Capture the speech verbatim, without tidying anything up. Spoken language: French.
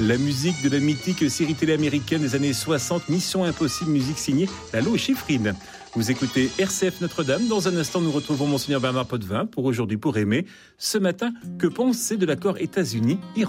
La musique de la mythique série télé américaine des années soixante, Mission Impossible, musique signée Lalo Schifrin. Vous écoutez R C F Notre-Dame. Dans un instant, nous retrouvons Monseigneur Bernard Potvin pour Aujourd'hui pour aimer. Ce matin, que penser de l'accord États-Unis-Iran ?